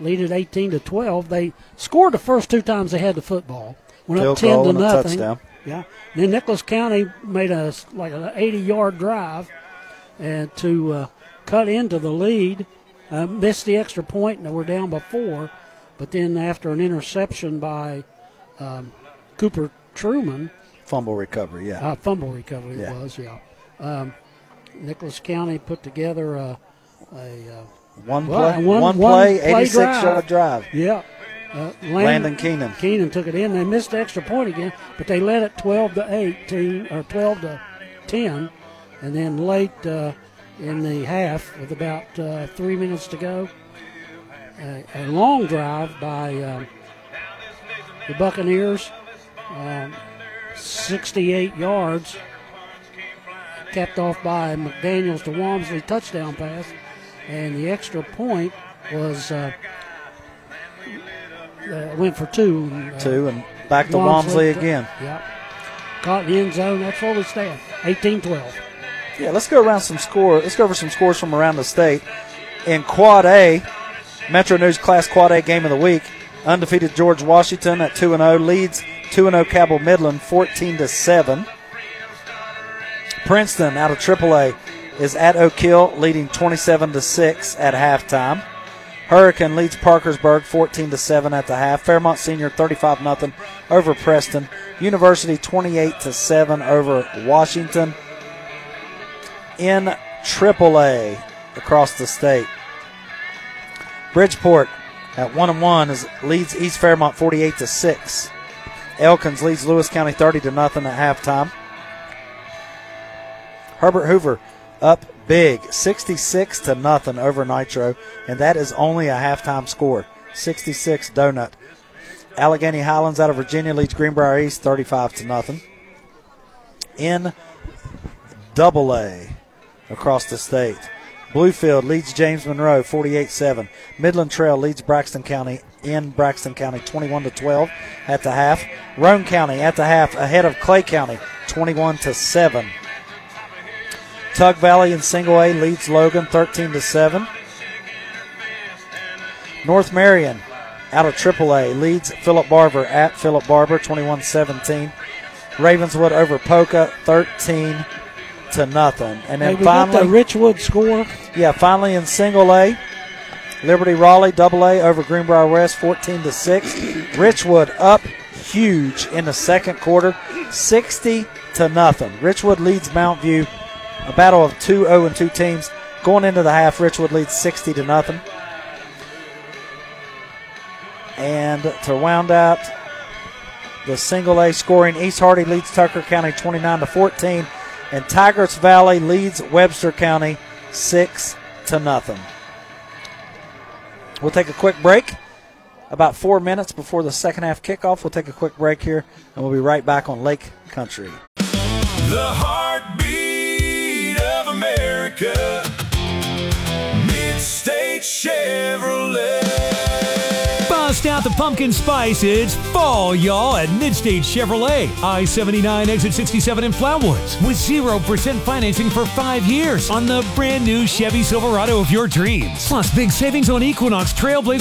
lead at 18-12. They scored the first 2 times they had the football. Went up Field 10 to goal and a nothing. touchdown. Yeah. Then Nicholas County made an 80-yard drive and to cut into the lead. Missed the extra point, and they were down by 4. But then after an interception by Cooper Truman. Fumble recovery, yeah. Fumble recovery it was, yeah. Nicholas County put together a one play 86-yard drive. Yeah. Landon Keenan. Keenan took it in. They missed the extra point again, but they led it 12-18 or 12-10, and then late in the half, with about 3 minutes to go, a long drive by the Buccaneers, 68 yards, capped off by McDaniels to Walmsley touchdown pass, and the extra point was went for 2. And back to Walmsley again. Yeah. Caught in the end zone. That's where we stand. 18-12. Yeah, let's go over some scores from around the state. In Quad A, Metro News Class Quad A Game of the Week, undefeated George Washington at 2-0 leads 2-0 Cabell Midland 14-7. Princeton out of AAA is at Oak Hill, leading 27-6 at halftime. Hurricane leads Parkersburg 14-7 at the half. Fairmont Senior 35-0 over Preston. University 28-7 over Washington. In AAA across the state, Bridgeport at 1-1 leads East Fairmont 48-6. Elkins leads Lewis County 30-0 at halftime. Herbert Hoover up big, 66-0 over Nitro, and that is only a halftime score. 66 donut. Allegheny Highlands out of Virginia leads Greenbrier East 35-0. In AA across the state, Bluefield leads James Monroe 48-7. Midland Trail leads Braxton County in Braxton County 21-12 at the half. Roane County at the half ahead of Clay County 21-7. Tug Valley in Single A leads Logan 13-7. North Marion out of AAA leads Philip Barber at Philip Barber 21-17. Ravenswood over Poca 13-0. And then finally, the Richwood score. Yeah, finally in Single A, Liberty Raleigh AA over Greenbrier West 14-6. Richwood up huge in the second quarter, 60-0. Richwood leads Mount View. A battle of 2 0-2 teams. Going into the half, Richwood leads 60-0. And to round out the Single A scoring, East Hardy leads Tucker County 29-14. And Tigris Valley leads Webster County 6-0. We'll take a quick break. About 4 minutes before the second half kickoff, we'll take a quick break here, and we'll be right back on Lake Country. The heartbeat of America, Mid-State Chevrolet. Bust out the pumpkin spice. It's fall, y'all, at Mid-State Chevrolet. I-79 exit 67 in Flatwoods with 0% financing for 5 years on the brand new Chevy Silverado of your dreams. Plus big savings on Equinox, Trailblazer,